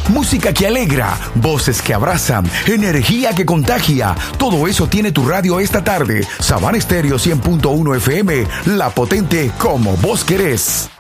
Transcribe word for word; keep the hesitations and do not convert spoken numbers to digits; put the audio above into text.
música que alegra, voces que abrazan, energía que contagia. Todo eso tiene tu radio esta tarde. Sabana Estéreo cien punto uno F M, la potente como vos querés.